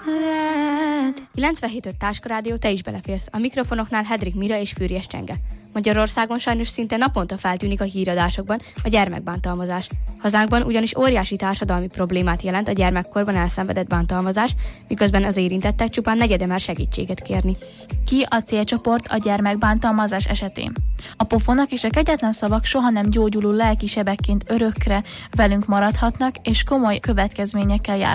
97.5 Táskarádió, te is beleférsz. A mikrofonoknál Hedrik Mira és Fűrjes Csenge. Magyarországon sajnos szinte naponta feltűnik a híradásokban a gyermekbántalmazás. Hazánkban ugyanis óriási társadalmi problémát jelent a gyermekkorban elszenvedett bántalmazás, miközben az érintettek csupán negyede mer segítséget kérni. Ki a célcsoport a gyermekbántalmazás esetén? A pofonok és a kegyetlen szavak soha nem gyógyuló lelki sebekként örökre velünk maradhatnak, és komoly következményekkel járhatnak.